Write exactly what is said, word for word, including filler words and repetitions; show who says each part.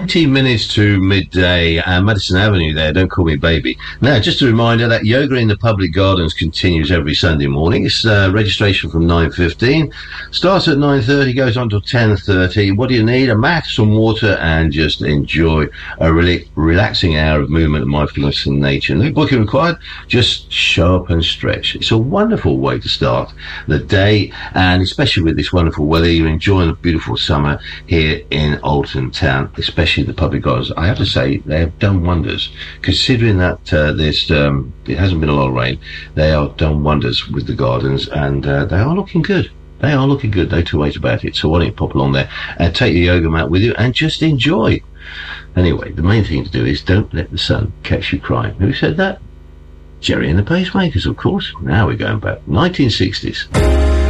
Speaker 1: twenty minutes to midday, uh, Madison Avenue there, don't call me baby. Now, just a reminder that yoga in the public gardens continues every Sunday morning. It's uh, registration from nine fifteen, starts at nine thirty, goes on till ten thirty. What do you need? A mat, some water, and just enjoy a really relaxing hour of movement and mindfulness in nature. No booking required, just show up and stretch. It's a wonderful way to start the day, and especially with this wonderful weather, you're enjoying a beautiful summer here in Alton Town, especially the public gardens. I have to say, they have done wonders. Considering that uh, there's, um, it hasn't been a lot of rain, they have done wonders with the gardens, and uh, they are looking good. They are looking good, no two ways about it. So why don't you pop along there and take your yoga mat with you and just enjoy. Anyway, the main thing to do is don't let the sun catch you crying. Who said that? Jerry and the Pacemakers, of course. Now we're going back. nineteen sixties.